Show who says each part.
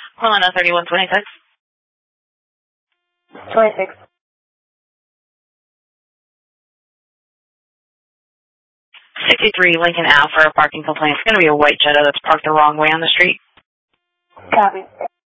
Speaker 1: Helena 3126.
Speaker 2: 26.
Speaker 1: 63 Lincoln Ave for a parking complaint. It's going to be a white Jetta that's parked the wrong way on the street.
Speaker 2: Copy.